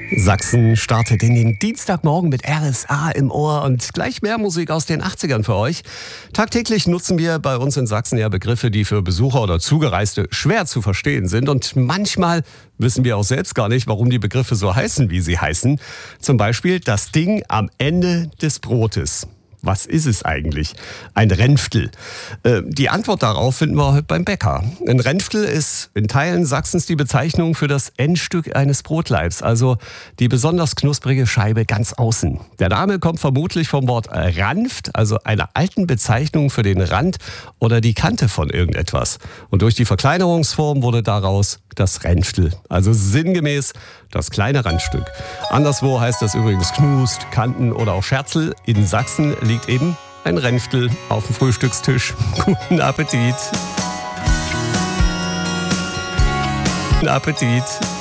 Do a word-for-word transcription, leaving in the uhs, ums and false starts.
Sachsen startet in den Dienstagmorgen mit R S A im Ohr und gleich mehr Musik aus den achtzigern für euch. Tagtäglich nutzen wir bei uns in Sachsen ja Begriffe, die für Besucher oder Zugereiste schwer zu verstehen sind. Und manchmal wissen wir auch selbst gar nicht, warum die Begriffe so heißen, wie sie heißen. Zum Beispiel das Ding am Ende des Brotes. Was ist es eigentlich? Ein Renftel. Äh, die Antwort darauf finden wir heute beim Bäcker. Ein Renftel ist in Teilen Sachsens die Bezeichnung für das Endstück eines Brotleibs, also die besonders knusprige Scheibe ganz außen. Der Name kommt vermutlich vom Wort Ranft, also einer alten Bezeichnung für den Rand oder die Kante von irgendetwas. Und durch die Verkleinerungsform wurde daraus das Renftel, also sinngemäß das kleine Randstück. Anderswo heißt das übrigens Knust, Kanten oder auch Scherzel. In Sachsen liegt eben ein Renftel auf dem Frühstückstisch. Guten Appetit! Guten Appetit!